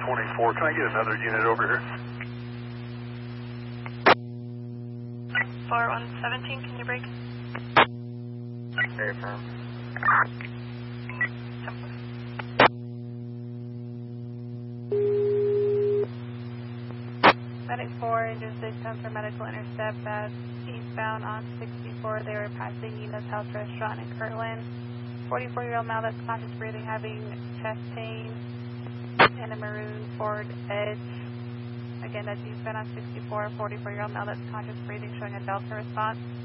morning 4. Can I get another unit over here? 4117, can you break? Very firm. Medic 4, engine 6, time for medical intercept as eastbound on 64. They were passing Nina's House Restaurant in Kirtland. 44-year-old male that's conscious breathing, having chest pain, in a maroon Ford Edge. Again, that's eastbound on 64. 44-year-old male that's conscious breathing, showing a Delta response.